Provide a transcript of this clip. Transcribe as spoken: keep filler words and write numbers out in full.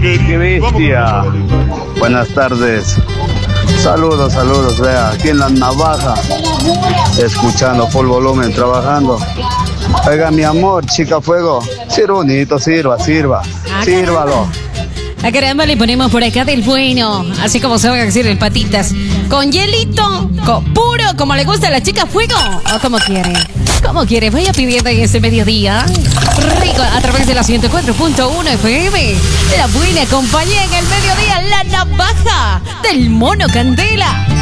¡Qué bestia! Buenas tardes. Saludos, saludos, vea, aquí en la Navaja, escuchando full volumen, trabajando. Oiga, mi amor, chica fuego, sirva bonito, sirva, sirva, Ah, sírvalo. A caramba le ponemos por acá del bueno, así como se van a decir el patitas. Con hielito, con puro, como le gusta a la chica fuego. O como quiere. Como quiere, vaya pidiendo en este mediodía. Rico, a través de la ciento cuatro punto uno F M. La buena compañía en el mediodía, la Navaja del Mono Candela.